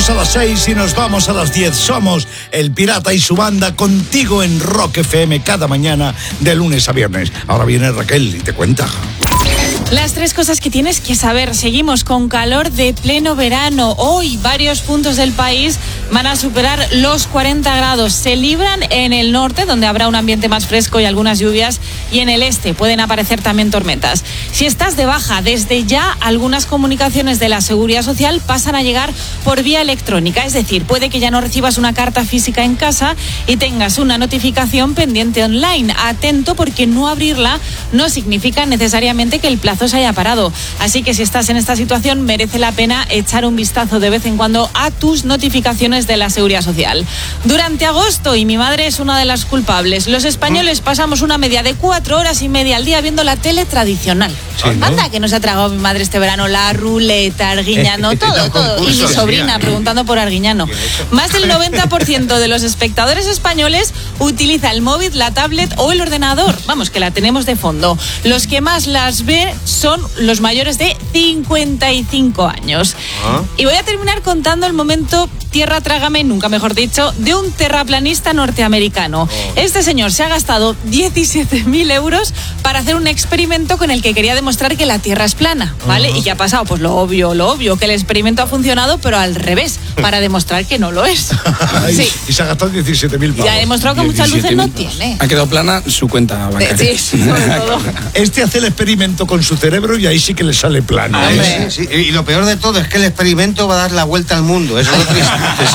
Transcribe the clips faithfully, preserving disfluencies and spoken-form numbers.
Empezamos a las seis y nos vamos a las diez. Somos El Pirata y su banda, contigo en Rock F M cada mañana de lunes a viernes. Ahora viene Raquel y te cuenta. Las tres cosas que tienes que saber. Seguimos con calor de pleno verano. Hoy varios puntos del país van a superar los cuarenta grados. Se libran en el norte, donde habrá un ambiente más fresco y algunas lluvias, y en el este pueden aparecer también tormentas. Si estás de baja, desde ya algunas comunicaciones de la Seguridad Social pasan a llegar por vía electrónica. Es decir, puede que ya no recibas una carta física en casa y tengas una notificación pendiente online. Atento, porque no abrirla no significa necesariamente que el plazo se haya parado. Así que si estás en esta situación, merece la pena echar un vistazo de vez en cuando a tus notificaciones de la Seguridad Social. Durante agosto, y mi madre es una de las culpables, los españoles pasamos una media de cuatro horas y media al día viendo la tele tradicional. Sí, ¿no? Anda, que nos ha tragado mi madre este verano la ruleta, Arguiñano, todo, todo. Y mi sobrina preguntando por Arguiñano. Más del noventa por ciento de los espectadores españoles utiliza el móvil, la tablet o el ordenador. Vamos, que la tenemos de fondo. Los que más las ven son los mayores de cincuenta y cinco años. ¿Ah? Y voy a terminar contando el momento tierra trágame, nunca mejor dicho, de un terraplanista norteamericano. Oh. Este señor se ha gastado diecisiete mil euros para hacer un experimento con el que quería demostrar que la Tierra es plana, ¿vale? Uh-huh. ¿Y qué ha pasado? Pues lo obvio, lo obvio, que el experimento ha funcionado, pero al revés, para demostrar que no lo es. Sí. Y se ha gastado diecisiete mil pavos. Y ha demostrado que muchas luces no tiene. Ha quedado plana su cuenta bancaria. Sí, sí, sobre todo. Este hace el experimento con su cerebro y ahí sí que le sale plana. Ah, ¿eh? Sí, sí. Y lo peor de todo es que el experimento va a dar la vuelta al mundo. Eso es lo triste.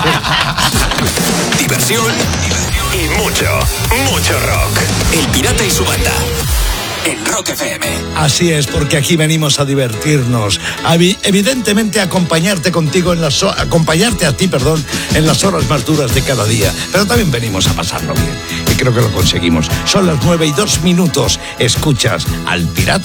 Diversión y mucho, mucho rock. El Pirata y su banda. En Rock F M. Así es, porque aquí venimos a divertirnos, a vi- evidentemente a acompañarte contigo en las ho- acompañarte a ti, perdón, en las horas más duras de cada día, pero también venimos a pasarlo bien y creo que lo conseguimos. Son las nueve y dos minutos. Escuchas al Pirata